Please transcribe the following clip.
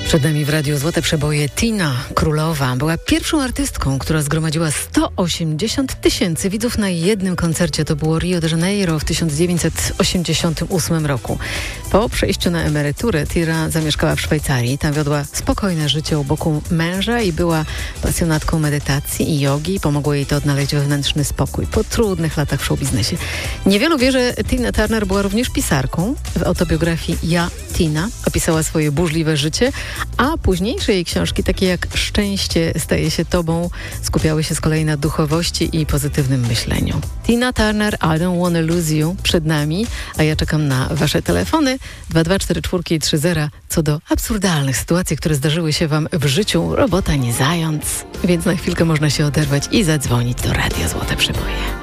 Przed nami w Radiu Złote Przeboje Tina Królowa. Była pierwszą artystką, która zgromadziła 180 000 widzów na jednym koncercie. To było Rio de Janeiro w 1988 roku. Po przejściu na emeryturę Tira zamieszkała w Szwajcarii. Tam wiodła spokojne życie u boku męża i była pasjonatką medytacji i jogi. Pomogło jej to odnaleźć wewnętrzny spokój po trudnych latach w showbiznesie. Niewielu wie, że Tina Turner była również pisarką. W autobiografii Ja, Tina opisała swoje burzliwe życie, a późniejsze jej książki, takie jak Szczęście staje się tobą, skupiały się z kolei na duchowości i pozytywnym myśleniu. Tina Turner, I Don't Wanna Lose You przed nami, a ja czekam na wasze telefony 224430 co do absurdalnych sytuacji, które zdarzyły się wam w życiu. Robota nie zając, więc na chwilkę można się oderwać i zadzwonić do Radia Złote Przeboje.